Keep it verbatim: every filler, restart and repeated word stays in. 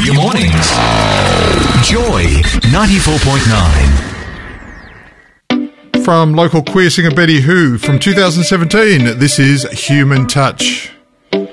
your mornings. Joy ninety-four point nine. From local queer singer Betty Who from two thousand seventeen, this is Human Touch.